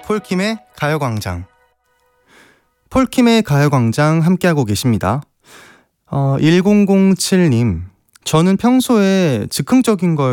폴킴의 가요광장. 폴킴의 가요광장 함께하고 계십니다. 1007님, 저는 평소에 즉흥적인 걸